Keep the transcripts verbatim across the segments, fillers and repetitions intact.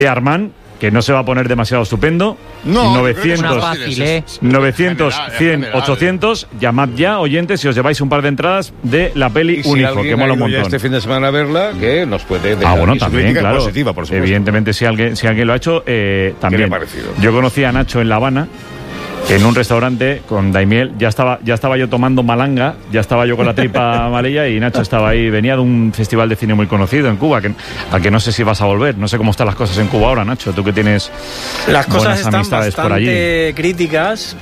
Armán, que no se va a poner demasiado estupendo. No, novecientos, fácil, ¿eh? novecientos, general, cien, general. ochocientos. Llamad ya, oyentes, si os lleváis un par de entradas de la peli Y si Un hijo, alguien que mola ha un ido ya montón. este fin de semana a verla, que nos puede dejar Ah, bueno, aquí su también, crítica claro. positiva, por supuesto. Evidentemente, si alguien, si alguien lo ha hecho, eh, también. le ha parecido? Yo conocí a Nacho en La Habana, en un restaurante con Daimiel. Ya estaba, ya estaba yo tomando malanga, ya estaba yo con la tripa amarilla y Nacho estaba ahí. Venía de un festival de cine muy conocido en Cuba, que, al que no sé si vas a volver. No sé cómo están las cosas en Cuba ahora, Nacho. Tú que tienes Las cosas buenas están amistades por allí. bastante críticas.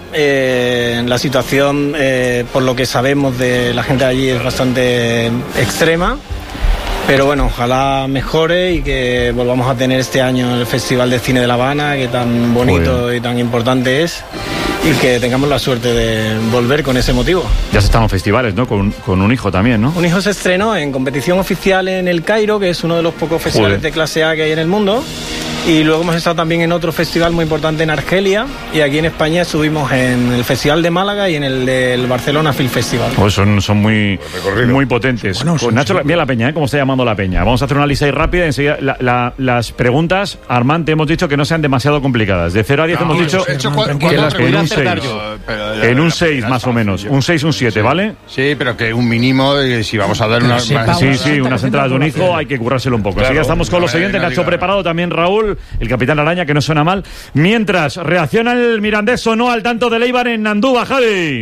Eh, la situación, eh, por lo que sabemos de la gente de allí, es bastante extrema. Pero bueno, ojalá mejore y que volvamos a tener este año el Festival de Cine de La Habana, que tan bonito Joder. y tan importante es, y que tengamos la suerte de volver con ese motivo. Ya se están los festivales, ¿no? Con, con Un hijo también, ¿no? Un hijo se estrenó en competición oficial en el Cairo, que es uno de los pocos festivales Joder. de clase A que hay en el mundo. Y luego hemos estado también en otro festival muy importante en Argelia. Y aquí en España estuvimos en el Festival de Málaga y en el del Barcelona Film Festival. Pues son, son muy, recorrido. muy potentes. Bueno, Pues son- Nacho, mira la peña, ¿eh? ¿Cómo está llamando la peña? Vamos a hacer una lista ahí rápida. Enseguida, la- la- las preguntas, Armand, te hemos dicho que no sean demasiado complicadas. De cero a diez No, hemos dicho he hecho cua- tranquilo. que cuatro las en preguntas, un seis. pero- pero de- En un de- seis de- más o menos. sí. Un seis, un siete, ¿vale? Sí, pero que un mínimo, eh, si vamos a dar una... sepa más- Sí, Vamos, sí, está unas entradas de un hijo hay que currárselo un poco. Así Claro, que estamos con no los me- oyentes. no Nacho diga preparado, también Raúl, el capitán Araña, que no suena mal. Mientras reacciona el Mirandés o no al tanto de Leibar en Andúba, Javi.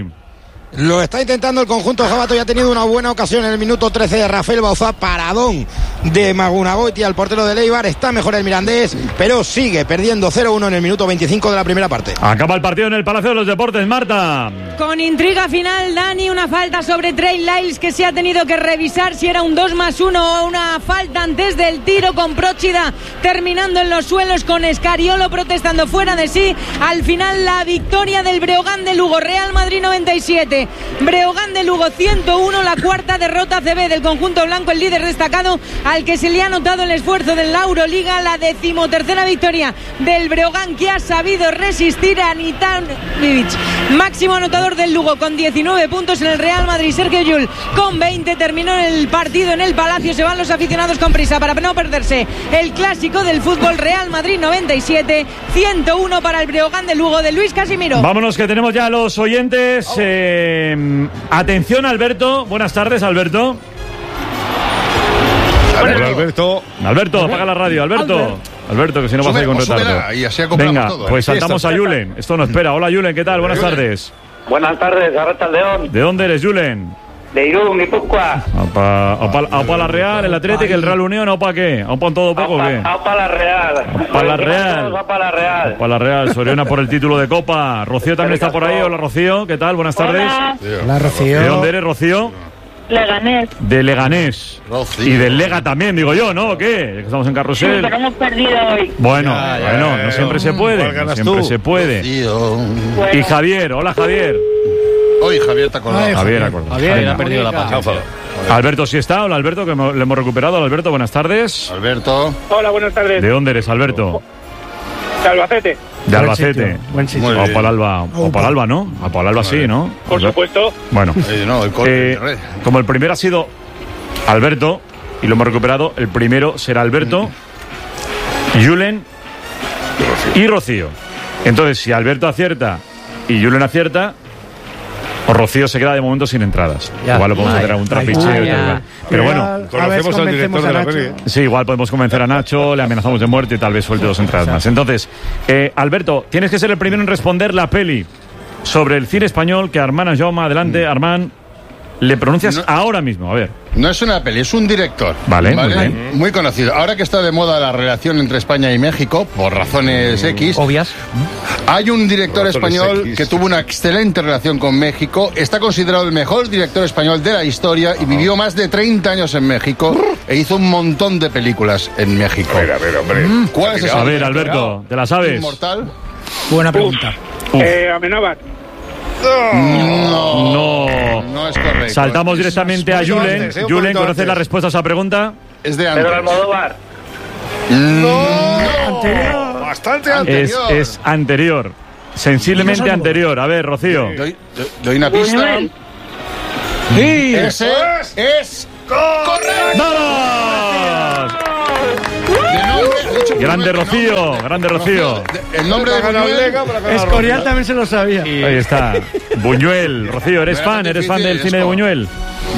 Lo está intentando el conjunto jabato y ha tenido una buena ocasión en el minuto trece de Rafael Bauzá, paradón de Magunagoiti al portero de Leibar. Está mejor el Mirandés, pero sigue perdiendo cero uno en el minuto veinticinco de la primera parte. Acaba el partido en el Palacio de los Deportes, Marta. Con intriga final, Dani, una falta sobre Trey Lyles que se ha tenido que revisar si era un dos más uno o una falta antes del tiro, con Próchida terminando en los suelos, con Escariolo protestando fuera de sí. Al final la victoria del Breogán de Lugo, Real Madrid noventa y siete, Breogán de Lugo ciento uno, la cuarta derrota C B del conjunto blanco, el líder destacado al que se le ha notado el esfuerzo de la Euroliga, la decimotercera victoria del Breogán, que ha sabido resistir a Nitanovic, máximo anotador del Lugo con diecinueve puntos. En el Real Madrid, Sergio Llull con veinte. Terminó el partido en el Palacio. Se van los aficionados con prisa para no perderse el clásico del fútbol. Real Madrid noventa y siete, ciento uno para el Breogán de Lugo de Luis Casimiro. Vámonos, que tenemos ya a los oyentes. Eh, atención, Alberto. Buenas tardes, Alberto. Hola, Alberto. Alberto, apaga la radio, Alberto. Alberto, que si no vas a ir con Súbela, retardo. súbela, y así acoplamos Venga, todo, ¿eh? pues Sí, saltamos esto- a Julen. Esto no espera. Hola, Julen, ¿qué tal? Buenas tardes. Buenas tardes, Arracha León, ¿De dónde eres, Julen? de Irún, Guipúzcoa. ¿Aupa la Real, el Atlético, el Real Unión? ¿Aupa qué? ¿Aupa en todo poco o qué? Aupa la Real. Aupa la Real. Aupa la Real. Aupa la Real, Soriona por el título de Copa. Rocío también está por ahí. Hola, Rocío, ¿qué tal? Buenas tardes. Hola. Hola, Rocío. ¿De dónde eres, Rocío? Leganés. De Leganés. Rocío. Y del Lega también, digo yo, ¿no? ¿O qué? Estamos en Carrusel. hemos perdido hoy. Bueno, Ya, ya, bueno, ya, no ya. siempre se ¿Cuál puede. No ganas siempre tú? se puede. Tío. Y Javier, hola Javier. Hoy Javier te acordás. Ay, Javier, acordado. Javier Venga. ha perdido la paciencia. Alberto, ¿sí está? Hola, Alberto, que mo- le hemos recuperado. Hola, Alberto, buenas tardes. Alberto. Hola, buenas tardes. ¿De dónde eres, Alberto? De Albacete. De Buen Albacete. sitio, buen sitio. Muy O bien. por Alba, o por Alba, ¿no? O por Alba sí, ¿no? Por supuesto. Bueno, Eh, no, el corte eh, de red. como el primero ha sido Alberto y lo hemos recuperado, el primero será Alberto, Julen y Rocío. Entonces, si Alberto acierta y Julen acierta, o Rocío se queda de momento sin entradas. Ya. Igual lo podemos Ay, hacer a un ay, trapicheo y ya. tal. Pero bueno, A ver, Conocemos al convencemos director de a la Nacho. peli. sí, igual podemos convencer a Nacho, le amenazamos de muerte y tal vez suelte dos entradas más. Entonces, eh, Alberto, tienes que ser el primero en responder la peli sobre el cine español que Armand Jaume, adelante, Armand, le pronuncias No. ahora mismo, a ver. No es una peli, es un director. Vale, muy bien. Muy conocido. Ahora que está de moda la relación entre España y México, por razones X, Obvias. hay un director Razones español X. que tuvo una excelente relación con México, está considerado el mejor director español de la historia y vivió más de treinta años en México e hizo un montón de películas en México. A ver, a ver, hombre. ¿Cuál es ese A ver, director? Alberto, ¿te la sabes? ¿Inmortal? Buena pregunta. Uf. Eh, Amenábar. No. No. No es correcto. Saltamos Es- directamente a poquito Julen. antes, eh, un Julen, poquito ¿conoces antes. la respuesta a esa pregunta? Es de Pedro antes. Almodóvar. Anterior. Bastante Es, antes. es anterior. Sensiblemente anterior. A ver, Rocío. Doy, doy- doy una pista. Buñuel. Sí. Ese es correcto. ¡Vamos! De nombre Grande Rocío, grande Rocío. El nombre de Buñuel. Escorial también se lo sabía. Ahí está. Buñuel. Rocío, ¿eres fan? ¿Eres fan del cine de Buñuel?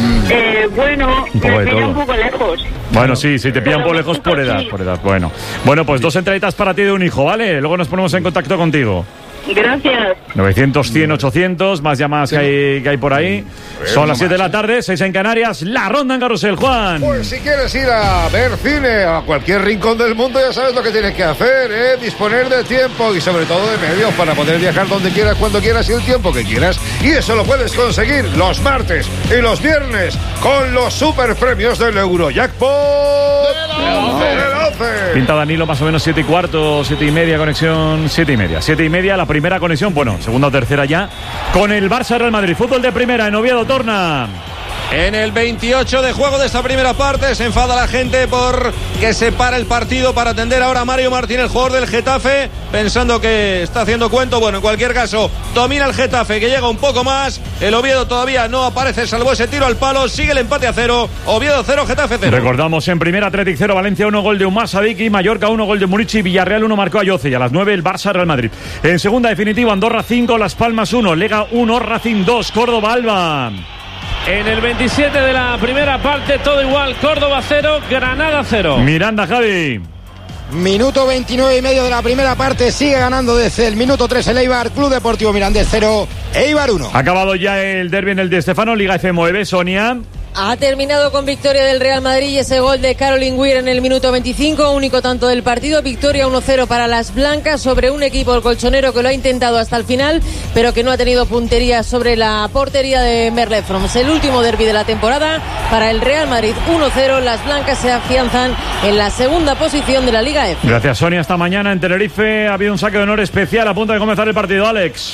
Eh, bueno, Un poco me de pilla todo. un poco lejos. Bueno, sí, sí, te pillan por lejos por edad, por edad. Bueno, bueno, pues dos entraditas para ti de un hijo, ¿vale? Luego nos ponemos en contacto contigo. Gracias. novecientos, cien, ochocientos, más llamadas que hay, que hay por ahí. Son las siete de la tarde, seis en Canarias, la ronda en Carrusel, Juan. Pues si quieres ir a ver cine a cualquier rincón del mundo, ya sabes lo que tienes que hacer, ¿eh? Disponer de tiempo y sobre todo de medios para poder viajar donde quieras, cuando quieras y el tiempo que quieras. Y eso lo puedes conseguir los martes y los viernes con los super premios del Eurojackpot de la once. Pinta Danilo más o menos siete y cuarto, siete y media, conexión siete y media. Siete y media, la primera conexión, bueno, segunda o tercera ya, con el Barça Real Madrid. Fútbol de primera en Oviedo, Torna. En el veintiocho de juego de esta primera parte se enfada la gente por que se para el partido para atender ahora a Mario Martín, el jugador del Getafe, pensando que está haciendo cuento. Bueno, en cualquier caso, domina el Getafe, que llega un poco más. El Oviedo todavía no aparece, salvo ese tiro al palo. Sigue el empate a cero. Oviedo cero, Getafe cero. Recordamos en primera, Athletic cero, Valencia uno, gol de Umar Sadiki, Mallorca uno, gol de Murici, Villarreal uno, marcó a Yoce. Y a las nueve el Barça Real Madrid. En segunda definitiva, Andorra cinco, Las Palmas uno, Lega uno, Racing dos, Córdoba Alba. En el veintisiete de la primera parte, todo igual. Córdoba cero, Granada cero. Miranda, Javi. Minuto veintinueve y medio de la primera parte. Sigue ganando desde el minuto tres el Eibar. Club Deportivo Mirandés cero, Eibar uno. Ha acabado ya el derbi en el de Estefano. Liga F nueve, Sonia. Ha terminado con victoria del Real Madrid y ese gol de Caroline Weir en el minuto veinticinco, único tanto del partido. Victoria uno cero para las blancas sobre un equipo, el colchonero, que lo ha intentado hasta el final, pero que no ha tenido puntería sobre la portería de Merle Froms. El último derbi de la temporada para el Real Madrid, uno cero. Las blancas se afianzan en la segunda posición de la Liga F. Gracias, Sonia. Esta mañana en Tenerife ha habido un saque de honor especial a punto de comenzar el partido, Alex.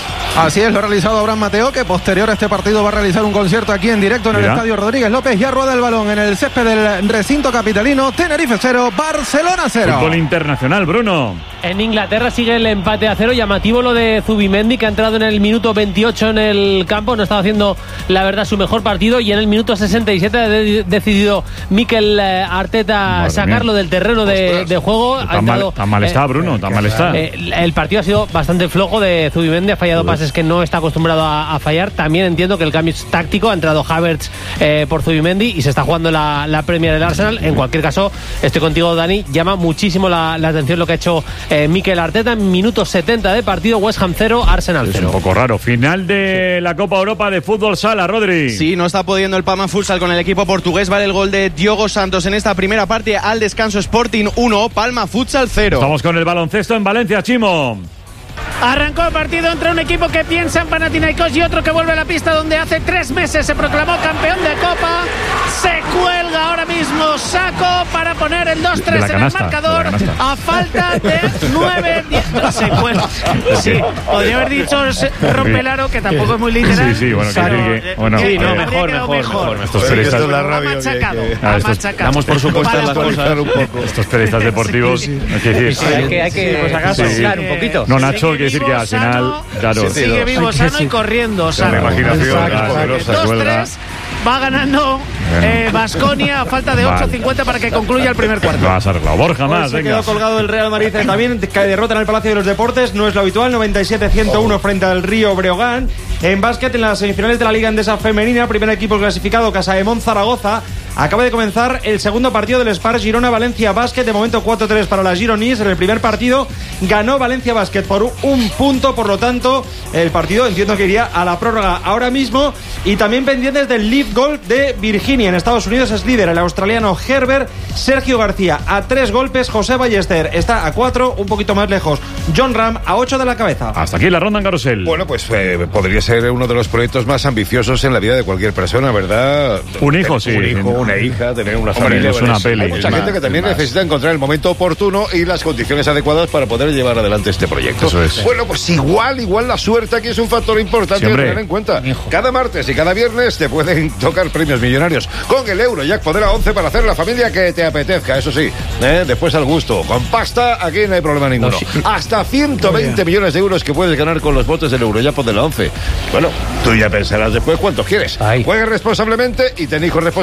Así es, lo ha realizado Abraham Mateo, que posterior a este partido va a realizar un concierto aquí en directo en Mira. el Estadio Rodríguez López. Ya rueda el balón en el césped del recinto capitalino. Tenerife cero, Barcelona cero. Fútbol internacional, Bruno. En Inglaterra sigue el empate a cero. Llamativo lo de Zubimendi, que ha entrado en el minuto veintiocho en el campo. No estaba haciendo, la verdad, su mejor partido. Y en el minuto sesenta y siete ha de- decidido Mikel eh, Arteta Madre sacarlo mía. del terreno de, de juego. Ha Tan mal, entrado, tan mal eh, está, Bruno, tan mal está. Eh, el partido ha sido bastante flojo de Zubimendi, ha fallado Pues. pases que no está acostumbrado a, a fallar. También entiendo que el cambio es táctico, ha entrado Havertz eh, por Zubimendi y se está jugando la, la Premier del Arsenal. En cualquier caso, estoy contigo, Dani, llama muchísimo la, la atención lo que ha hecho eh, Mikel Arteta en minuto setenta de partido. West Ham cero, Arsenal Es cero. un poco raro. Final de la Copa Europa de Fútbol Sala, Rodri. Sí, no está pudiendo el Palma Futsal con el equipo portugués. Vale el gol de Diogo Santos en esta primera parte. Al descanso, Sporting uno, Palma Futsal cero. Estamos con el baloncesto en Valencia, Chimo. Arrancó el partido entre un equipo que piensa en Panathinaikos y otro que vuelve a la pista donde hace tres meses se proclamó campeón de Copa. Se cuelga ahora mismo Saco para poner el dos tres en el marcador a falta de nueve diez. Se cuelga. Sí, podría haber dicho se- rompe el aro, que tampoco es muy literal. Sí, sí, bueno, que pero, decir que- eh, bueno, sí, no, eh, mejor, mejor, mejor. Estos periodistas, Ha machacado, Ah, ha estos- machacado. damos por supuestas las Vale, cosas. Estos periodistas deportivos, hay que decir. Sí, hay que, hay que pues, acaso, Sí. un poquito. No, Nacho, quiere decir que al final, claro. Sigue vivo, sano y corriendo, sano. La imaginación, Exacto. claro, se cuelga. dos tres, va ganando Baskonia a falta de Vale. ocho cincuenta para que concluya el primer cuarto. Lo has arreglado. Borja, Hoy más, se venga. quedó colgado el Real Madrid eh, también, que derrota en el Palacio de los Deportes, no es lo habitual, noventa y siete a ciento uno frente al Río Breogán. En básquet, en las semifinales de la Liga Endesa Femenina, primer equipo clasificado, Casaemón Zaragoza. Acaba de comenzar el segundo partido del Spar Girona-Valencia Básquet, de momento cuatro tres para las gironís. En el primer partido ganó Valencia Básquet por un punto, por lo tanto el partido entiendo que iría a la prórroga ahora mismo. Y también pendientes del Leaf Golf de Virginia, en Estados Unidos es líder el australiano Herbert. Sergio García a tres golpes, José Ballester está a cuatro, un poquito más lejos John Ram a ocho de la cabeza. Hasta aquí la ronda en Carrusel. Bueno, pues eh, podría ser uno de los proyectos más ambiciosos en la vida de cualquier persona, ¿verdad? Un hijo, sí. Un hijo, una hija, tener una Hombre, familia. no es una ¿verdad? peli, Hay mucha es gente más, que también es más. necesita encontrar el momento oportuno y las condiciones adecuadas para poder llevar adelante este proyecto. Eso es. Bueno, pues igual, igual la suerte aquí es un factor importante Sí, hombre. a tener en cuenta. Cada martes y cada viernes te pueden tocar premios millonarios con el Eurojackpot de la once para hacer la familia que te apetezca, eso sí, ¿eh? Después al gusto. Con pasta aquí no hay problema ninguno. No, sí. Hasta ciento veinte millones de euros que puedes ganar con los botes del Eurojackpot de la once. Bueno, tú ya pensarás después cuántos quieres. Ay. Juegue responsablemente y ten hijos responsablemente.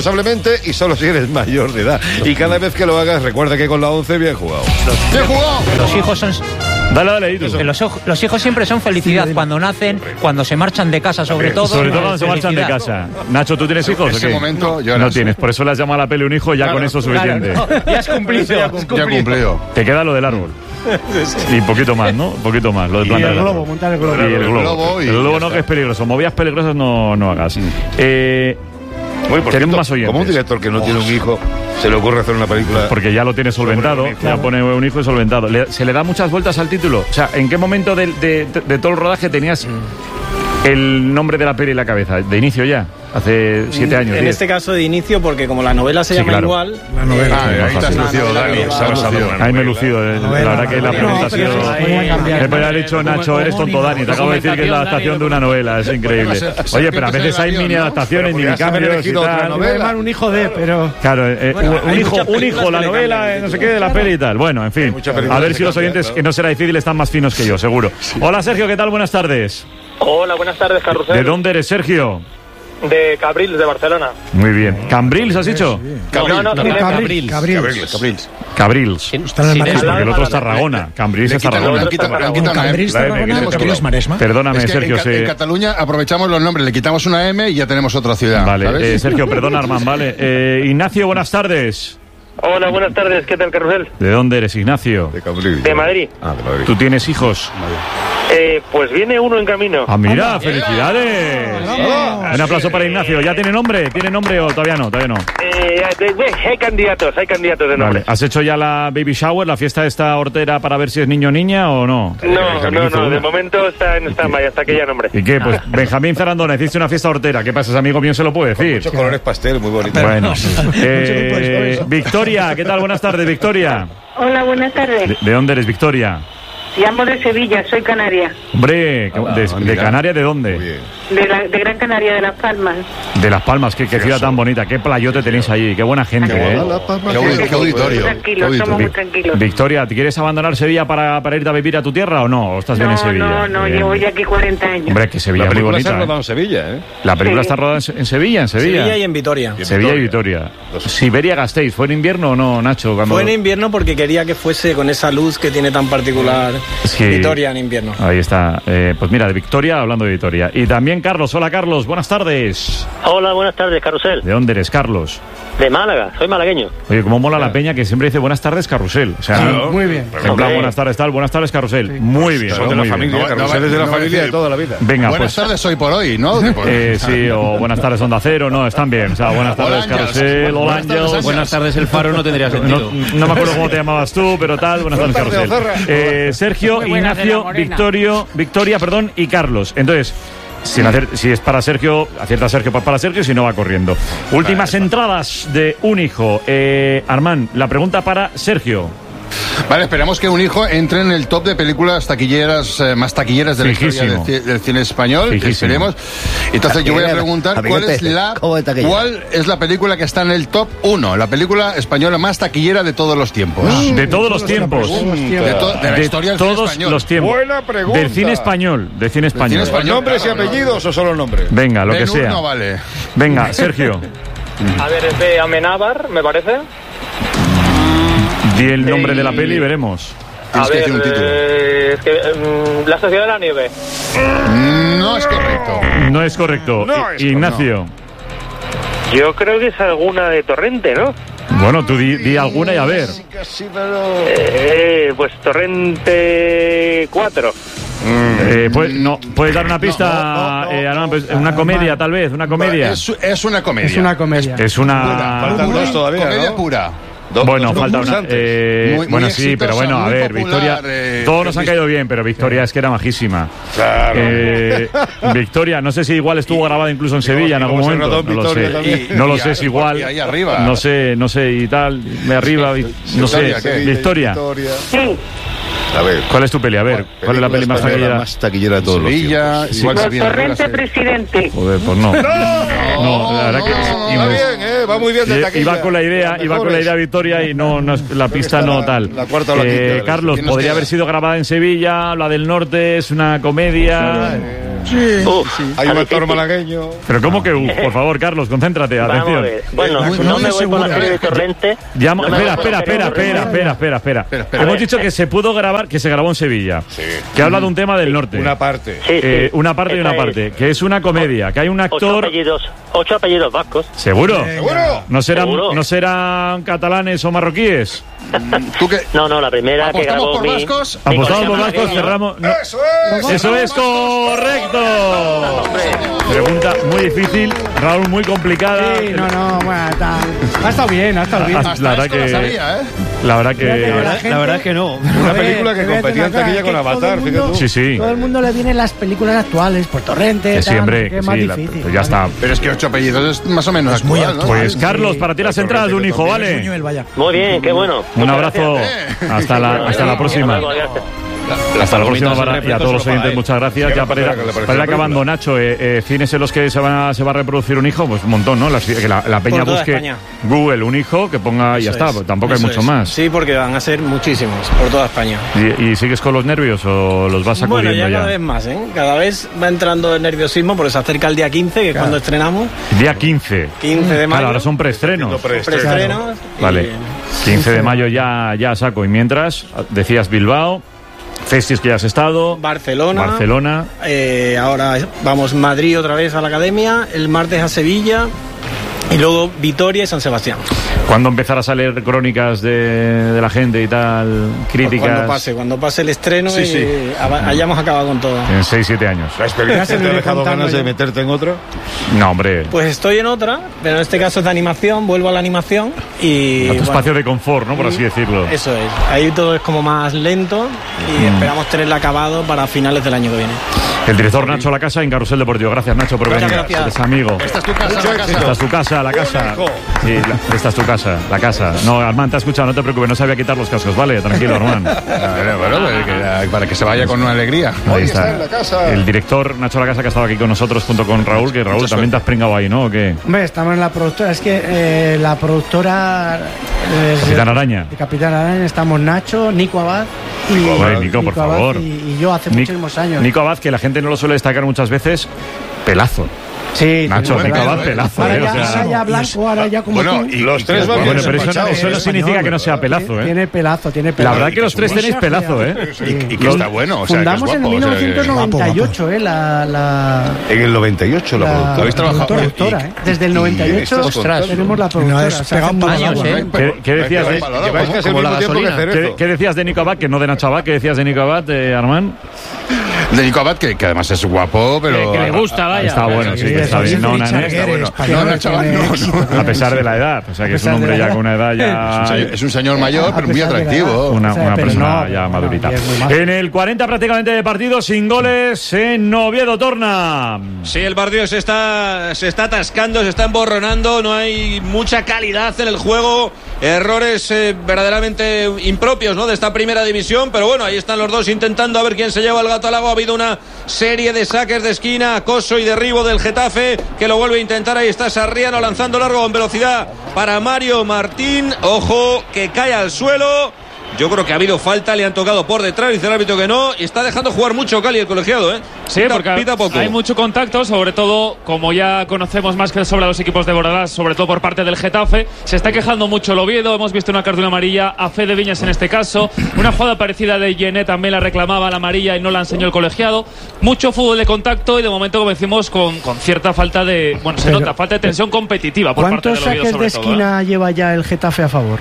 siete y solo si eres mayor de edad. Y cada vez que lo hagas, recuerda que con la once bien jugado. ¡Bien jugado! Los hijos son... Dale, dale, Itu. Los, los hijos siempre son felicidad sí, cuando nacen, cuando se marchan de casa, sobre todo. Sobre todo cuando se marchan de casa. Nacho, ¿tú tienes hijos? En ese o qué? momento yo no, no tienes, por eso le has llamado a la peli un hijo y ya claro, con eso es suficiente. Claro, no, ya has cumplido. Ya he cumplido. Te queda lo del árbol. Y un poquito más, ¿no? Un poquito más. Lo de y el globo, montar el globo. Y el globo. El globo, y el globo no, está. que es peligroso. Movidas peligrosas no, no hagas. Eh, Muy por tenemos cierto, más oyentes. como un director que no oh. tiene un hijo, se le ocurre hacer una película. Porque ya lo tiene solventado, ya claro. pone un hijo y solventado. Le, ¿Se le da muchas vueltas al título? O sea, ¿en qué momento de, de, de, de todo el rodaje tenías el nombre de la peli en la cabeza? ¿De inicio ya? Hace siete años. En diez. este caso de inicio, porque como la novela se sí, llama claro. igual. La novela. Ah, sí, ahí te has lucido, Dani. Ahí me he lucido. Eh. La verdad que la pregunta ha sido. Me podría haber dicho, Nacho, eres tonto, Dani. Te acabo de decir que es la adaptación de una novela. Es increíble. Oye, pero a veces hay mini adaptaciones, mini cambios y tal. Un hijo de, pero. Claro, eh, un hijo, un hijo, la novela, no sé qué, de la peli y tal. Bueno, en fin. A ver si los oyentes, que no será difícil, están más finos que yo, seguro. Hola, Sergio, ¿qué tal? Buenas tardes. Hola, buenas tardes, Carrusel. ¿De dónde eres, Sergio? De Cabrils, de Barcelona. Muy bien. ¿Cambrils has dicho? Cabrils. No, no, no, Cabrils. Cabrils. Cabrils. Cabrils. Porque el otro es Tarragona. Cambrils es Tarragona. Cabrils, Tarragona, porque es Maresma. Perdóname, Sergio. En Cataluña aprovechamos los nombres, le quitamos una M y ya tenemos otra ciudad. Vale, eh, Sergio, perdona, Armand, vale. Eh, Ignacio, buenas tardes. Hola, buenas tardes, ¿qué tal, Carrusel? ¿De dónde eres, Ignacio? De Cabrils. De Madrid. Ah, de Madrid. ¿Tú tienes hijos? Eh, pues viene uno en camino. Ah, mira, felicidades. Un aplauso para Ignacio. ¿Ya tiene nombre? ¿Tiene nombre o todavía no? Todavía no. Eh, de, de, hay candidatos, hay candidatos de nombre. Vale. ¿Has hecho ya la baby shower, la fiesta esta hortera para ver si es niño o niña o no? No, no, no, de momento está en stand-by hasta que ya nombre. ¿Y qué? Pues Benjamín Zarandona, hiciste una fiesta hortera. ¿Qué pasa? Ese amigo mío se lo puede decir. Muchos colores pastel, muy bonito. Bueno. eh, Victoria, ¿qué tal? Buenas tardes, Victoria. Hola, buenas tardes. ¿De, de dónde eres, Victoria? Llamo de Sevilla, soy canaria. Hombre, Hola, de, amiga. de Canarias, ¿de dónde? De, la, de Gran Canaria, de Las Palmas. De Las Palmas, qué, qué ciudad tan bonita, qué playote tenéis allí, qué buena gente, Qué, ¿eh? qué, qué auditorio. Tranquilos, somos muy tranquilos. Victoria, ¿te quieres abandonar Sevilla para, para irte a vivir a tu tierra o no? ¿O estás bien No, en Sevilla? no, no, Bien. llevo ya aquí cuarenta años. Hombre, que Sevilla La es muy película bonita. se ha ¿eh? rodado en Sevilla, ¿eh? La película Sí. está rodada en, en Sevilla, en Sevilla. Sevilla y en Vitoria. Sevilla y Vitoria. Siberia Gasteiz, ¿fue en invierno o no, Nacho? Cuando... Fue en invierno porque quería que fuese con esa luz que tiene tan particular Sí. Vitoria en invierno. Ahí está. Eh, pues mira, de Victoria, hablando de Vitoria. Y también Carlos. Hola, Carlos. Buenas tardes. Hola, buenas tardes, Carrusel. ¿De dónde eres, Carlos? De Málaga, soy malagueño. Oye, cómo mola la peña que siempre dice buenas tardes, Carrusel. O sea, Sí, ¿no? muy bien. En plan, buenas tardes, tal, buenas tardes, Carrusel. Muy bien. Son de la muy bien. familia, Carrusel es de la no, familia no, de toda la vida. Venga, Buenas pues. tardes, hoy por hoy, ¿no? Eh, sí, o buenas tardes, Onda Cero, no, están bien. O sea, buenas tardes, Hola, Carrusel, Ángels. hola, Buenas tardes, Ángel. Ángels. Buenas tardes, El Faro no tendría sentido. No, no me acuerdo cómo te llamabas tú, pero tal, buenas tardes, Buenas tardes, Carrusel. Eh, Sergio, Muy buenas de la Ignacio, Morena. Victorio, Victoria, perdón, y Carlos. Entonces. Sin hacer, si es para Sergio, acierta Sergio pues para Sergio, si no va corriendo. Últimas entradas de un hijo. Eh, Armand, la pregunta para Sergio. Vale, esperamos que un hijo entre en el top de películas taquilleras, eh, más taquilleras de la historia Fijísimo. del, ci- del cine español. Fijísimo. Esperemos. Entonces yo voy a Taquillera, preguntar cuál amiguete, es la ¿cómo de taquillera? cuál es la película que está en el top uno, la película española más taquillera de todos los tiempos. De todos los tiempos. De, to- de la De historia del cine todos español. los tiempos. Buena pregunta. Del cine español. Del cine español. cine español. ¿Nombres y apellidos o solo nombres? Venga, lo que Ben-Hur sea. no vale. Venga, Sergio. A ver, es de Amenábar, me parece. Di el nombre de la peli y veremos. A Tienes que ver, decir un título. eh, es que, mm, La Sociedad de la Nieve. No es correcto. No es correcto. No es I- Ignacio. Yo creo que es alguna de Torrente, ¿no? Bueno, tú di, di alguna y a ver. Eh, pues Torrente cuatro. Eh, pues, no, ¿puedes dar una pista? eh, Armand, pues, una comedia, tal vez, una comedia. Es, es una comedia. Es una comedia. Es una. Faltan dos todavía, Comedia ¿no? pura. Dos- Bueno, dos falta una. concursantes. eh, Muy- muy bueno, sí, pero exitosa, bueno, a muy ver, popular, Victoria. eh, todos nos han que- caído bien, pero Victoria es que era majísima. Claro. Eh, Victoria, no sé si igual estuvo grabada incluso en Sevilla en y algún como se momento. rodó en No lo Vitoria sé. también. No lo Y sé ahí- si igual. y ahí arriba. No sé, no sé y tal. Me arriba. vi- No sé. Victoria, ¿qué? Victoria. Sí, A ver. ¿Cuál es tu peli? A ver, ¿cuál es la peli más española taquillera? más taquillera de todos los Sevilla, tiempos? igual Los se viene arriba, Torrente se- Presidente. Joder, pues no. No, la verdad que. Va bien, ¿eh? Va muy bien de Sí, taquilla. iba con la idea, Las iba con la mejores. idea Victoria y no, no es- la pista no tal. La cuarta o la Eh, quinta de la Carlos, ¿Quién nos podría queda? haber sido grabada en Sevilla, la del norte es una comedia. Sí. Uf, sí. Hay un actor malagueño. Pero ¿cómo que uf? Por favor, Carlos, concéntrate, Vamos atención. a ver. Bueno, no, no me voy por la serie de Torrente. Ya, no espera, espera, espera, espera, espera, espera, espera, espera. Hemos dicho que se pudo grabar, que se grabó en Sevilla. Sí. Que habla de un tema del norte. Una parte. Sí, sí. Eh, una parte y Esa una es. parte. Que es una comedia, que hay un Ocho actor... apellidos, ocho apellidos vascos. ¿Seguro? ¿Seguro? ¿No serán, ¿Seguro? ¿No serán catalanes o marroquíes? ¿Tú qué? No, no, la primera que ¿Apostamos grabó por mi... vascos? mi Apostamos por colega vascos, malagueño. cerramos... no. ¡Eso es! Eso es correcto. Pregunta muy difícil, Raúl, muy complicada. Sí, no, no, bueno, está, ha estado bien, ha estado bien. Ah, la verdad que... sabía, ¿eh? La verdad que... La La, gente- la verdad es que no. Una película que te voy a decir competía en una cosa, taquilla es con que todo Avatar, el fíjate mundo- tú. Sí, sí. Todo el mundo le vienen las películas actuales, por Torrente, Que tal, siempre, que que es más sí, la- difícil. pues ya está. Pero es que ocho apellidos es más o menos muy actual, ¿no? Pues Carlos, para ti las entradas de un hijo, ¿vale? Buñuel, vaya. Muy bien, qué bueno. Un Muchas abrazo. gracias. Hasta la, hasta la próxima. Hasta luego, gracias. Hasta la próxima palomitas para, en y a refresco todos los solo para oyentes, él. muchas gracias. ¿Qué Ya le para ir, pareció? ¿Qué le pareció para ir la acabando, película? Nacho, eh, eh, cines en los que se va, se va a reproducir un hijo, pues un montón, ¿no? Las- que la, la peña Por toda busque España. Google un hijo, que ponga y ya Eso está, es, pues tampoco hay eso mucho es. más. Sí, porque van a ser muchísimos por toda España. ¿Y, y sigues con los nervios o los vas sacudiendo Bueno, ya cada ya? vez más, ¿eh? Cada vez va entrando el nerviosismo porque se acerca el día quince, que es cuando estrenamos. Día quince. quince de mayo. Claro, ahora son preestrenos. Preestrenos. Vale. quince de mayo ya, ya saco. Y mientras, decías Bilbao, Festis que ya has estado. Barcelona. Barcelona. Eh, ahora vamos Madrid otra vez a la academia, el martes a Sevilla y luego Vitoria y San Sebastián. ¿Cuándo empezarás a leer crónicas de, de la gente y tal? Críticas. Cuando pase, cuando pase el estreno Sí, y sí. hab- hayamos acabado con todo. En seis siete años. ¿La experiencia te ha dejado ganas de meterte en otra? No, hombre. Pues estoy en otra, pero en este caso es de animación, vuelvo a la animación y... A tu bueno, espacio de confort, ¿no? Por así decirlo. Eso es, ahí todo es como más lento y Mm. esperamos tenerla acabado para finales del año que viene. El director Nacho La Casa en Carrusel Deportivo. Gracias, Nacho, por Muchas venir. gracias. Eres amigo. Esta es tu casa, Mucho la éxito. casa. Esta es tu casa, la casa. Sí, la- esta es tu casa, la casa. No, Armand, te ha escuchado, no te preocupes, no sabía quitar los cascos, ¿vale? Tranquilo, Armand. Bueno, bueno, bueno, que- para que se vaya con una alegría. Ahí Hoy está. está en la casa. El director Nacho La Casa que ha estado aquí con nosotros junto con Raúl, que Raúl Mucha también te has pringado ahí, ¿no? ¿O qué? Hombre, estamos en la productora. Es que eh, la productora. eh, Capitán Araña. de Capitán Araña estamos Nacho, Nico Abad y. Joder, Nico, por Abad favor. Y, y yo hace Nic- muchísimos años. Nico Abad, que la gente no lo suele destacar muchas veces, pelazo. Sí, Nacho, tiene Nico buen Abad, pelazo. pelazo, Ahora ¿eh? O ya, sea, ahora ya blanco, ahora ya como Bueno, tú. y Los tres van Bueno, bien pero eso no, empachados, eso no ¿eh? significa que no sea pelazo, ¿eh? Tiene pelazo, tiene La pelazo. verdad que los tres tenéis pelazo, ¿eh? Y, y que Los- está bueno, o sea, que es Fundamos en guapo, o sea, que- mil novecientos noventa y ocho, ¿eh? La, la, En el noventa y ocho la, la productora. ¿Habéis trabajado? productora, Y- ¿eh? Desde el y- noventa y ocho ostras. tenemos la productora. No, es o sea, pegado hacemos para años, agua, ¿eh? ¿no? ¿Qué, qué decías de, Lleváis- Lleváis casi el Como la mismo tiempo que gasolina. Cerezo. ¿qué, qué decías de Nico Abad, que no de Nacho Abad? ¿Qué decías de Nico Abad, eh, Armand? De Nico Abad, que, que además es guapo, pero... Que- que le gusta, vaya. Está bueno, sí, Sí, está eso bien. dice No, Richard Nané, Gere, bueno. español, No, no, chaval, tiene no, no. éxito. a pesar de la edad. O sea, que A es un pesar de hombre la ya edad. con una edad Es un ya... señor- Es un señor mayor, A pero muy pesar de la atractivo. edad. Una, O sea, una pero persona no, ya pero madurita. no, es muy majo. En el cuarenta prácticamente de partido, sin goles en Oviedo Torna. Sí, el partido se está, se está atascando, se está emborronando, no hay mucha calidad en el juego, errores eh, verdaderamente impropios, ¿no?, de esta primera división, pero bueno, ahí están los dos intentando a ver quién se lleva el gato al agua. Ha habido una serie de saques de esquina, acoso y derribo del Getafe, que lo vuelve a intentar. Ahí está Sarriano lanzando largo en velocidad para Mario Martín, ojo que cae al suelo. Yo creo que ha habido falta, le han tocado por detrás, dice el árbitro que no, y está dejando jugar mucho Cali, el colegiado, ¿eh? Sí, Pita- porque pita poco. hay mucho contacto, sobre todo, como ya conocemos más que sobre los equipos de Bordalás, sobre todo por parte del Getafe. Se está quejando mucho el Oviedo, hemos visto una cartulina amarilla a Fede Viñas en este caso. Una jugada parecida de Yené también la reclamaba la amarilla y no la enseñó el colegiado. Mucho fútbol de contacto y de momento, como decimos, con, con cierta falta de... Bueno, se Pero- nota, falta de tensión competitiva por parte ¿Cuántos del Oviedo, saques sobre de todo, esquina lleva ya el Getafe a favor? ¿eh?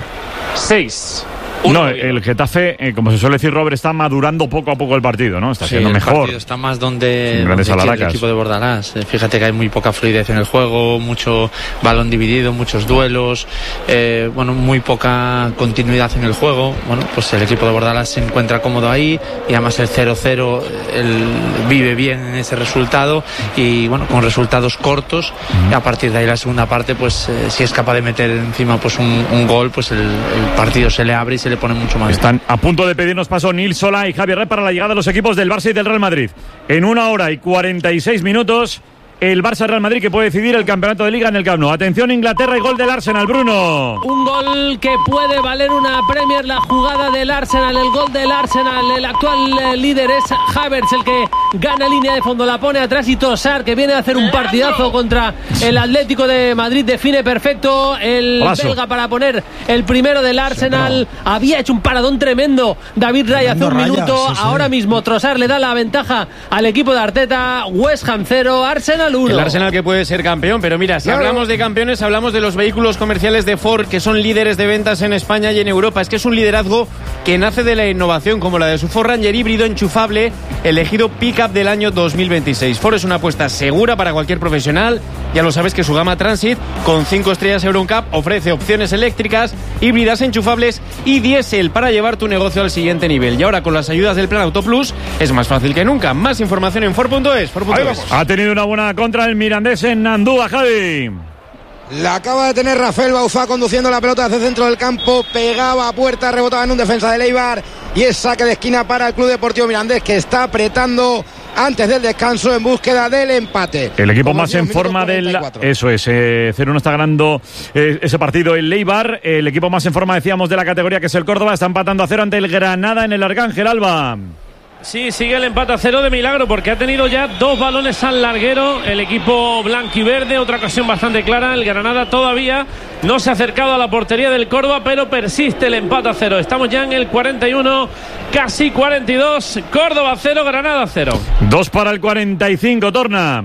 Seis. No, el Getafe, eh, como se suele decir, Robert, está madurando poco a poco el partido, ¿no? Está Sí, siendo el mejor. partido está más donde, Sin grandes donde quiere el alaracas. equipo de Bordalás. Eh, Fíjate que hay muy poca fluidez en el juego, mucho balón dividido, muchos duelos, eh, bueno, muy poca continuidad en el juego. Bueno, pues el equipo de Bordalás se encuentra cómodo ahí y además el cero cero él vive bien en ese resultado y bueno, con resultados cortos. Y a partir de ahí la segunda parte, pues eh, si es capaz de meter encima pues un, un gol, pues el, el partido se le abre y se le pone mucho más. Están a punto de pedirnos paso Nil Sola y Javier Red para la llegada de los equipos del Barça y del Real Madrid. En una hora y cuarenta y seis minutos, el Barça-Real Madrid que puede decidir el campeonato de Liga en el Camp Nou. Atención, Inglaterra y gol del Arsenal, Bruno. Un gol que puede valer una Premier, la jugada del Arsenal, el gol del Arsenal. El actual eh, líder es Havertz, el que gana línea de fondo, la pone atrás y Trossard, que viene a hacer un partidazo contra el Atlético de Madrid, define perfecto el Paso. belga para poner el primero del Arsenal. Había hecho un paradón tremendo David Raya hace un Raya, minuto. sí, sí. Ahora mismo Trossard le da la ventaja al equipo de Arteta. West Ham cero, Arsenal uno. El Arsenal que puede ser campeón, pero mira, si Claro. hablamos de campeones, hablamos de los vehículos comerciales de Ford, que son líderes de ventas en España y en Europa. Es que es un liderazgo que nace de la innovación, como la de su Ford Ranger híbrido enchufable, elegido Pickup del año dos mil veintiséis. Ford es una apuesta segura para cualquier profesional. Ya lo sabes que su gama Transit, con cinco estrellas Euroncap, ofrece opciones eléctricas, híbridas enchufables y diésel para llevar tu negocio al siguiente nivel. Y ahora con las ayudas del Plan Auto Plus es más fácil que nunca. Más información en Ford punto es. Ford punto es. Ha tenido una buena contra el Mirandés en Andúa, Javi. La acaba de tener Rafael Bauzá conduciendo la pelota hacia el centro del campo, pegaba a puerta, rebotaba en un defensa del Eibar y es saque de esquina para el Club Deportivo Mirandés, que está apretando antes del descanso en búsqueda del empate. El equipo Como más decía, en un forma minuto del... cuarenta y cuatro. Eso es, eh, cero uno está ganando eh, ese partido el Eibar. El equipo más en forma, decíamos, de la categoría, que es el Córdoba, está empatando a cero ante el Granada en el Arcángel, Alba. Sí, sigue el empate a cero de milagro porque ha tenido ya dos balones al larguero el equipo blanquiverde, otra ocasión bastante clara. El Granada todavía no se ha acercado a la portería del Córdoba, pero persiste el empate a cero. Estamos ya en el cuarenta y uno, casi cuarenta y dos. Córdoba cero, Granada cero. Dos para el cuarenta y cinco, Torna.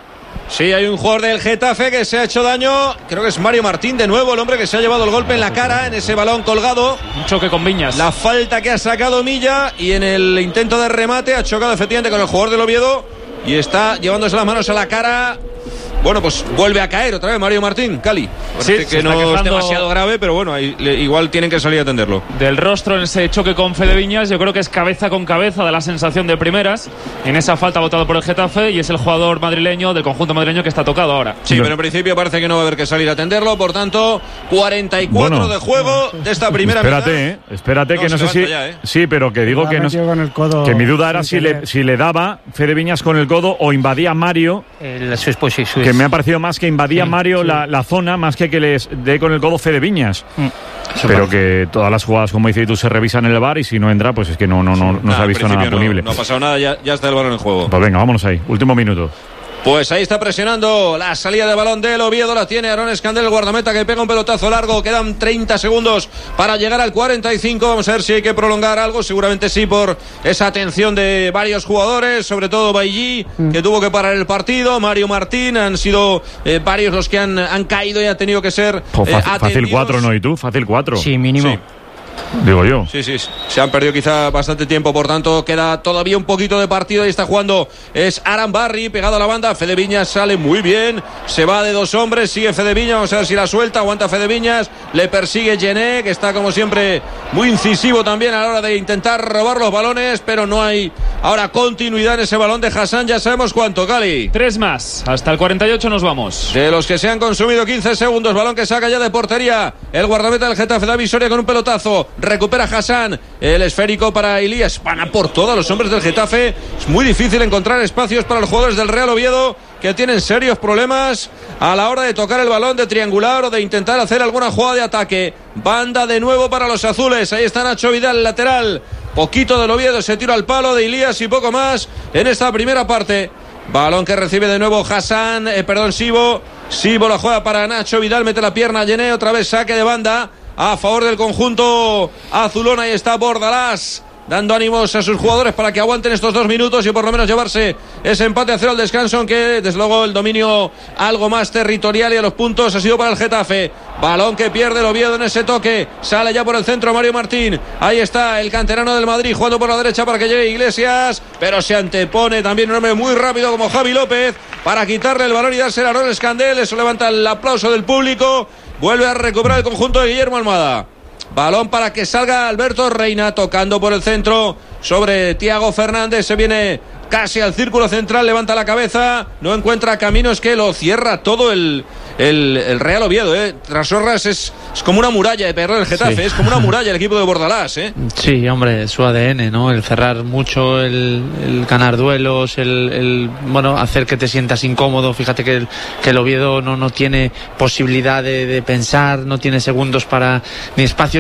Sí, hay un jugador del Getafe que se ha hecho daño. Creo que es Mario Martín de nuevo, el hombre que se ha llevado el golpe en la cara en ese balón colgado. Un choque con Viñas. La falta que ha sacado Milla y en el intento de remate ha chocado efectivamente con el jugador del Oviedo y está llevándose las manos a la cara. Bueno, pues vuelve a caer otra vez Mario Martín, Cali. Sí, Parece se que está no es quejando demasiado grave, pero bueno, ahí, le- igual tienen que salir a atenderlo. Del rostro en ese choque con Fede Viñas, yo creo que es cabeza con cabeza, da la sensación de primeras en esa falta votado por el Getafe, y es el jugador madrileño del conjunto madrileño que está tocado ahora. Sí, pero en principio parece que no va a haber que salir a atenderlo, por tanto, cuarenta y cuatro Bueno. de juego de esta primera Espérate, mitad. eh, espérate, No, que no se sé si... levanta ya, eh. Sí, pero que digo La que no... metió con el codo Que mi duda era sin si le, querer. si le daba Fede Viñas con el codo o invadía Mario, El, sí, pues sí, sí, que me ha parecido más que invadía Sí, Mario sí. La, la zona, más que que les dé con el codo Fede Viñas. Eso Pero parece. que todas las jugadas, como dices tú, se revisan en el V A R y si no entra, pues es que no, no, no, no Nah, se ha en visto nada principio no- punible. No, ha pasado nada, ya, ya está el balón en juego. Pues venga, vámonos ahí. Último minuto. Pues ahí está presionando la salida de balón del Oviedo, la tiene Aarón Escandel, el guardameta, que pega un pelotazo largo. Quedan treinta segundos para llegar al cuarenta y cinco. Vamos a ver si hay que prolongar algo, seguramente sí, por esa atención de varios jugadores, sobre todo Bailly, que tuvo que parar el partido, Mario Martín, han sido eh, varios los que han, han caído y han tenido que ser Pues eh, fácil, fácil atendidos. cuatro, ¿no? ¿Y tú? Fácil cuatro. Sí, mínimo. Sí. Digo yo. Sí, sí, se han perdido quizá bastante tiempo, por tanto queda todavía un poquito de partido. Ahí está jugando, es Aran Barry, pegado a la banda. Fede Viñas sale muy bien, se va de dos hombres, sigue Fede Viñas, vamos a ver si la suelta, aguanta Fede Viñas, le persigue Gené, que está como siempre muy incisivo también a la hora de intentar robar los balones, pero no hay ahora continuidad en ese balón de Hassan. Ya sabemos cuánto, Cali. Tres más, hasta el cuarenta y ocho nos vamos. De los que se han consumido quince segundos, balón que saca ya de portería el guardameta del Getafe, David Soria, con un pelotazo, recupera Hassan, el esférico para Elías, van a por todos los hombres del Getafe. Es muy difícil encontrar espacios para los jugadores del Real Oviedo, que tienen serios problemas a la hora de tocar el balón, de triangular o de intentar hacer alguna jugada de ataque. Banda de nuevo para los azules, ahí está Nacho Vidal, lateral, poquito del Oviedo, se tira al palo de Elías y poco más en esta primera parte. Balón que recibe de nuevo Hassan, eh, perdón, Sibo. Sibo la juega para Nacho Vidal, mete la pierna a Gené, otra vez saque de banda a favor del conjunto azulón. Ahí está Bordalás, dando ánimos a sus jugadores para que aguanten estos dos minutos y por lo menos llevarse ese empate a cero al descanso, aunque desde luego el dominio algo más territorial y a los puntos ha sido para el Getafe. Balón que pierde el Oviedo en ese toque, sale ya por el centro Mario Martín, ahí está el canterano del Madrid jugando por la derecha para que llegue Iglesias, pero se antepone también un hombre muy rápido como Javi López para quitarle el balón y dárselo a Aarón Escandel. Eso levanta el aplauso del público. Vuelve a recuperar el conjunto de Guillermo Almada. Balón para que salga Alberto Reina, tocando por el centro sobre Thiago Fernández. Se viene casi al círculo central, levanta la cabeza, no encuentra caminos, que lo cierra todo el, el, el Real Oviedo. ¿eh? Trasorras es, es como una muralla de perro el Getafe, Sí. es como una muralla el equipo de Bordalás. ¿eh? Sí, hombre, su A D N, ¿no? El cerrar mucho, el, el ganar duelos, el, el, bueno, hacer que te sientas incómodo. Fíjate que el, que el Oviedo no, no tiene posibilidad de, de pensar, no tiene segundos para, ni espacio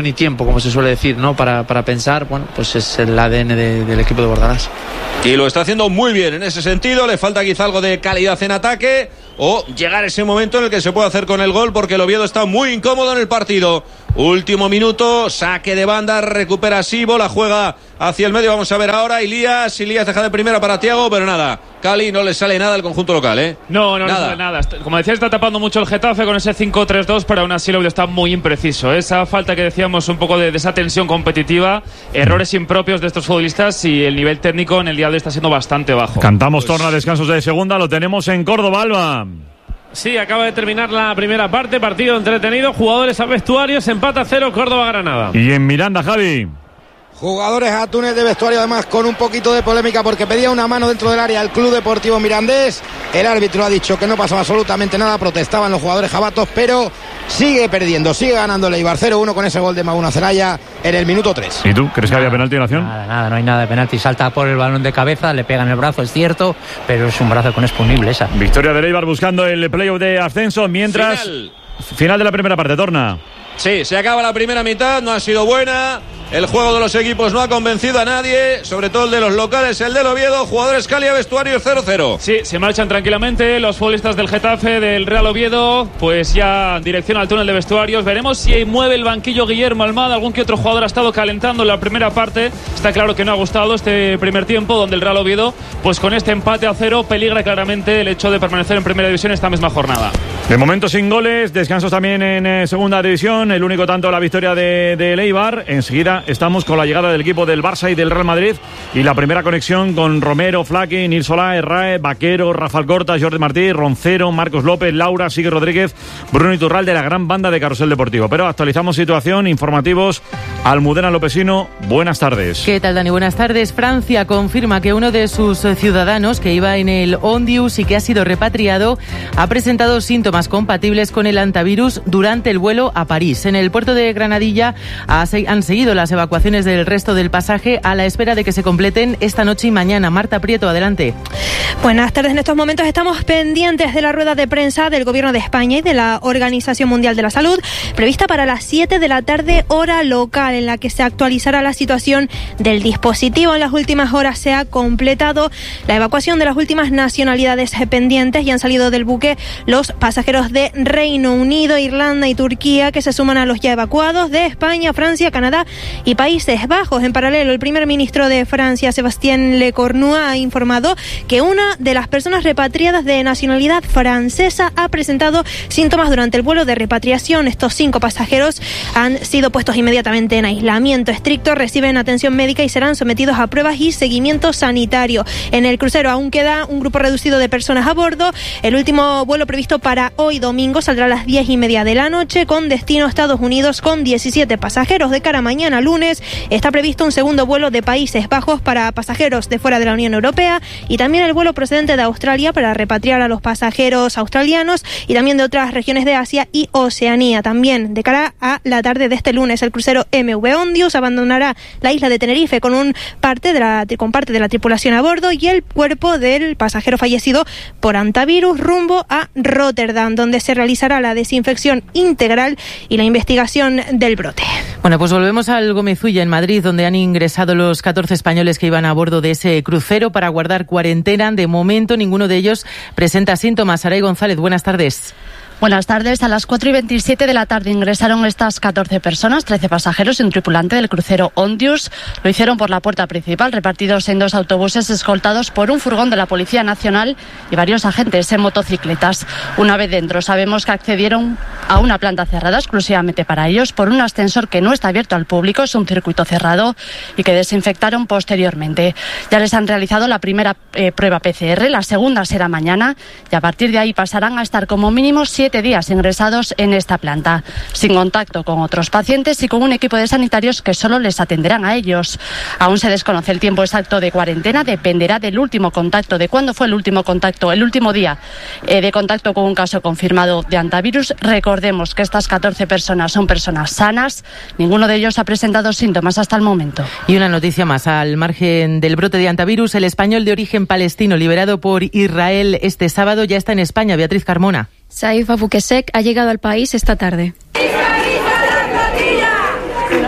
espacio ni tiempo, como se suele decir, ¿no? Para, para pensar, bueno, pues es el A D N de, del equipo de Bordalás. Y lo está haciendo muy bien en ese sentido. Le falta quizá algo de calidad en ataque o llegar ese momento en el que se puede hacer con el gol, porque el Oviedo está muy incómodo en el partido. Último minuto, saque de banda, recupera Sibo, la juega hacia el medio. Vamos a ver ahora Ilías. Ilías deja de primera para Thiago, pero nada, Cali no le sale nada al conjunto local, ¿eh? No, no, nada. no sale nada. Como decía, está tapando mucho el Getafe con ese cinco tres dos, pero aún así el Oviedo está muy impreciso. Esa falta que decíamos un poco de, de esa tensión competitiva, errores impropios de estos futbolistas, y el nivel técnico en el día de hoy está siendo bastante bajo. Cantamos pues... torna descansos de segunda, lo tenemos en Córdoba, Alba. Sí, acaba de terminar la primera parte, partido entretenido, jugadores a vestuarios, empate a cero, Córdoba-Granada. Y en Miranda, Javi. Jugadores a túnel de vestuario, además con un poquito de polémica porque pedía una mano dentro del área el Club Deportivo Mirandés. El árbitro ha dicho que no pasaba absolutamente nada, protestaban los jugadores jabatos, pero sigue perdiendo, sigue ganando el Eibar cero uno con ese gol de Maguna Zelaya en el minuto tres. ¿Y tú crees que había penalti en acción? Nada, nada, no hay nada de penalti. Salta por el balón de cabeza, le pega en el brazo, es cierto, pero es un brazo con exponible esa. Victoria del Eibar buscando el playoff de ascenso, mientras final, final de la primera parte, Torna. Sí, se acaba la primera mitad, no ha sido buena. El juego de los equipos no ha convencido a nadie, sobre todo el de los locales, el del Oviedo. Jugadores Cali a vestuario cero cero. Sí, se marchan tranquilamente los futbolistas del Getafe, del Real Oviedo, pues ya en dirección al túnel de vestuarios. Veremos si mueve el banquillo Guillermo Almada. Algún que otro jugador ha estado calentando en la primera parte. Está claro que no ha gustado este primer tiempo, donde el Real Oviedo, pues con este empate a cero, peligra claramente el hecho de permanecer en primera división esta misma jornada. De momento sin goles, descansos también en eh, segunda división. El único tanto la victoria de, de Eibar. Enseguida estamos con la llegada del equipo del Barça y del Real Madrid y la primera conexión con Romero, Flaqui, Nils Solá, Errae, Vaquero, Rafael Corta, Jordi Martí, Roncero, Marcos López, Laura, Sigue Rodríguez, Bruno Iturral, de la gran banda de Carrusel Deportivo. Pero actualizamos situación, informativos. Almudena Lopesino, buenas tardes. ¿Qué tal, Dani? Buenas tardes. Francia confirma que uno de sus ciudadanos que iba en el Ondius y que ha sido repatriado ha presentado síntomas compatibles con el antivirus durante el vuelo a París. En el puerto de Granadilla han seguido las evacuaciones del resto del pasaje a la espera de que se completen esta noche y mañana. Marta Prieto, adelante. Buenas tardes. En estos momentos estamos pendientes de la rueda de prensa del Gobierno de España y de la Organización Mundial de la Salud, prevista para las siete de la tarde, hora local, en la que se actualizará la situación del dispositivo. En las últimas horas se ha completado la evacuación de las últimas nacionalidades pendientes y han salido del buque los pasajeros de Reino Unido, Irlanda y Turquía, que se suman a los ya evacuados de España, Francia, Canadá y Países Bajos. En paralelo, el primer ministro de Francia, Sébastien Lecornu, ha informado que una de las personas repatriadas de nacionalidad francesa ha presentado síntomas durante el vuelo de repatriación. Estos cinco pasajeros han sido puestos inmediatamente en aislamiento estricto, reciben atención médica y serán sometidos a pruebas y seguimiento sanitario. En el crucero aún queda un grupo reducido de personas a bordo. El último vuelo previsto para hoy domingo saldrá a las diez y media de la noche con destino a Estados Unidos con diecisiete pasajeros. De cara a mañana lunes está previsto un segundo vuelo de Países Bajos para pasajeros de fuera de la Unión Europea y también el vuelo procedente de Australia para repatriar a los pasajeros australianos y también de otras regiones de Asia y Oceanía. También de cara a la tarde de este lunes, el crucero M V Ondius abandonará la isla de Tenerife con un parte de la con parte de la tripulación a bordo y el cuerpo del pasajero fallecido por antivirus rumbo a Rotterdam, donde se realizará la desinfección integral y la investigación del brote. Bueno, pues volvemos al Gómezulla en Madrid, donde han ingresado los catorce españoles que iban a bordo de ese crucero para guardar cuarentena. De momento, ninguno de ellos presenta síntomas. Saray González, buenas tardes. Buenas tardes. A las cuatro y veintisiete de la tarde ingresaron estas catorce personas, trece pasajeros y un tripulante del crucero Ondius. Lo hicieron por la puerta principal, repartidos en dos autobuses escoltados por un furgón de la Policía Nacional y varios agentes en motocicletas. Una vez dentro, sabemos que accedieron a una planta cerrada exclusivamente para ellos por un ascensor que no está abierto al público, es un circuito cerrado, y que desinfectaron posteriormente. Ya les han realizado la primera eh, prueba P C R, la segunda será mañana y a partir de ahí pasarán a estar como mínimo siete días ingresados en esta planta, sin contacto con otros pacientes y con un equipo de sanitarios que solo les atenderán a ellos. Aún se desconoce el tiempo exacto de cuarentena, dependerá del último contacto, de cuándo fue el último contacto, el último día eh, de contacto con un caso confirmado de antivirus. Recordemos que estas catorce personas son personas sanas, ninguno de ellos ha presentado síntomas hasta el momento. Y una noticia más, al margen del brote de antivirus, el español de origen palestino liberado por Israel este sábado ya está en España. Beatriz Carmona. Saif Abukesek ha llegado al país esta tarde.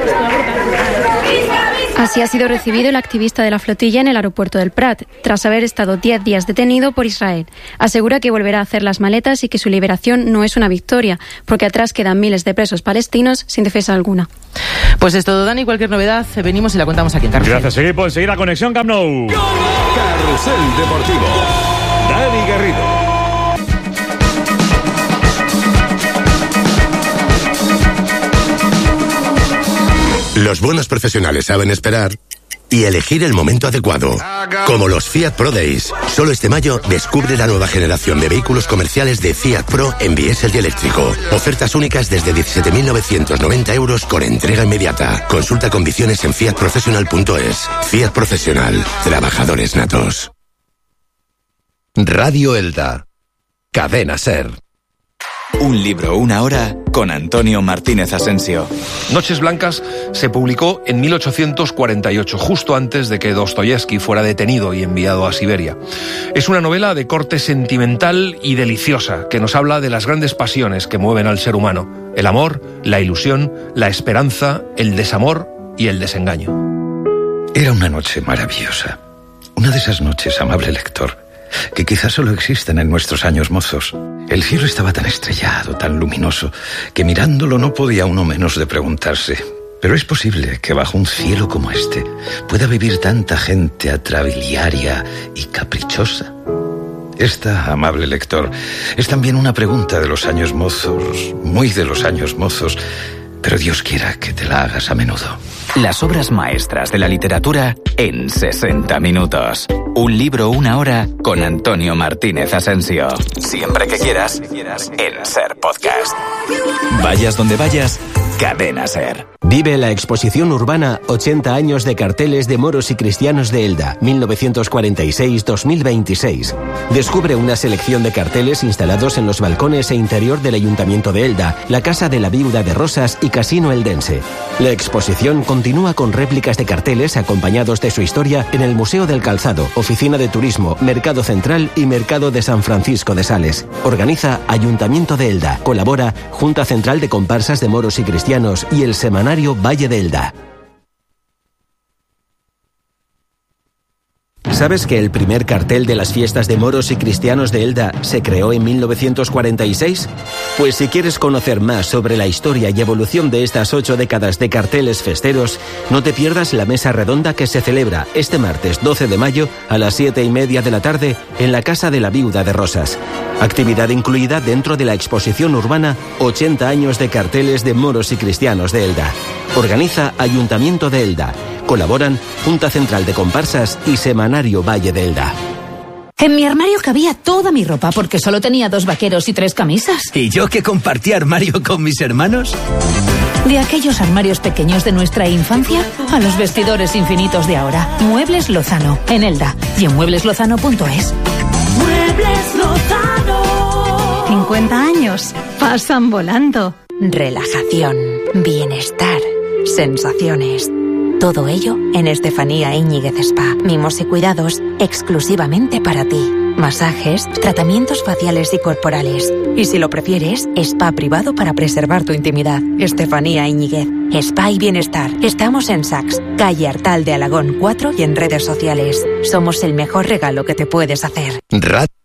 Así ha sido recibido el activista de la flotilla en el aeropuerto del Prat, tras haber estado diez días detenido por Israel. Asegura que volverá a hacer las maletas y que su liberación no es una victoria, porque atrás quedan miles de presos palestinos sin defensa alguna. Pues es todo, Dani. Cualquier novedad, venimos y la contamos aquí en Carrusel. Gracias, equipo. Enseguida Conexión Camp Nou. Carrusel Deportivo. Dani Garrido. Los buenos profesionales saben esperar y elegir el momento adecuado. Como los Fiat Pro Days. Solo este mayo descubre la nueva generación de vehículos comerciales de Fiat Pro en diésel y eléctrico. Ofertas únicas desde diecisiete mil novecientos noventa euros con entrega inmediata. Consulta condiciones en fiat professional punto es. Fiat Profesional. Trabajadores natos. Radio Elda. Cadena SER. Un libro, una hora, con Antonio Martínez Asensio. Noches Blancas se publicó en mil ochocientos cuarenta y ocho, justo antes de que Dostoyevsky fuera detenido y enviado a Siberia. Es una novela de corte sentimental y deliciosa, que nos habla de las grandes pasiones que mueven al ser humano: el amor, la ilusión, la esperanza, el desamor y el desengaño. Era una noche maravillosa. Una de esas noches, amable lector, que quizás solo existen en nuestros años mozos. El cielo estaba tan estrellado, tan luminoso, que mirándolo no podía uno menos de preguntarse: ¿pero es posible que bajo un cielo como este pueda vivir tanta gente atrabiliaria y caprichosa? Esta, amable lector, es también una pregunta de los años mozos, muy de los años mozos, pero Dios quiera que te la hagas a menudo. Las obras maestras de la literatura en sesenta minutos. Un libro, una hora, con Antonio Martínez Asensio. Siempre que quieras, en SER Podcast. Vayas donde vayas, Cadena SER. Vive la exposición urbana ochenta años de carteles de moros y cristianos de Elda, mil novecientos cuarenta y seis a dos mil veintiséis. Descubre una selección de carteles instalados en los balcones e interior del Ayuntamiento de Elda, la Casa de la Viuda de Rosas y Casino Eldense. La exposición continúa con réplicas de carteles acompañados de su historia en el Museo del Calzado, Oficina de Turismo, Mercado Central y Mercado de San Francisco de Sales. Organiza Ayuntamiento de Elda. Colabora Junta Central de Comparsas de Moros y Cristianos y el semanario Valle de Elda. ¿Sabes que el primer cartel de las fiestas de moros y cristianos de Elda se creó en mil novecientos cuarenta y seis? Pues si quieres conocer más sobre la historia y evolución de estas ocho décadas de carteles festeros, no te pierdas la mesa redonda que se celebra este martes doce de mayo a las siete y media de la tarde en la Casa de la Viuda de Rosas. Actividad incluida dentro de la exposición urbana ochenta años de carteles de moros y cristianos de Elda. Organiza Ayuntamiento de Elda. Colaboran Junta Central de Comparsas y Semanario Valle de Elda. En mi armario cabía toda mi ropa porque solo tenía dos vaqueros y tres camisas. ¿Y yo que compartía armario con mis hermanos? De aquellos armarios pequeños de nuestra infancia a los vestidores infinitos de ahora. Muebles Lozano, en Elda y en muebles lozano punto es. Muebles Lozano. cincuenta años pasan volando. Relajación, bienestar, sensaciones. Todo ello en Estefanía Íñiguez Spa. Mimos y cuidados exclusivamente para ti. Masajes, tratamientos faciales y corporales. Y si lo prefieres, spa privado para preservar tu intimidad. Estefanía Íñiguez. Spa y bienestar. Estamos en Saks, calle Artal de Alagón cuatro y en redes sociales. Somos el mejor regalo que te puedes hacer. Rat